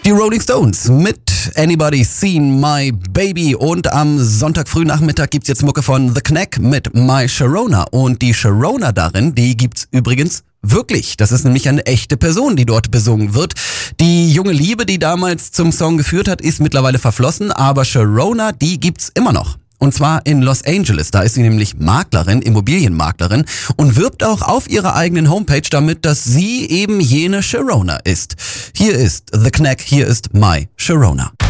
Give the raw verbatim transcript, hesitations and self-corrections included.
Die Rolling Stones mit Anybody Seen My Baby und am Sonntag Frühnachmittag gibt's jetzt Mucke von The Knack mit My Sharona und die Sharona darin, die gibt's übrigens wirklich. Das ist nämlich eine echte Person, die dort besungen wird. Die junge Liebe, die damals zum Song geführt hat, ist mittlerweile verflossen, aber Sharona, die gibt's immer noch. Und zwar in Los Angeles. Da ist sie nämlich Maklerin, Immobilienmaklerin und wirbt auch auf ihrer eigenen Homepage damit, dass sie eben jene Sharona ist. Hier ist The Knack, hier ist My Sharona.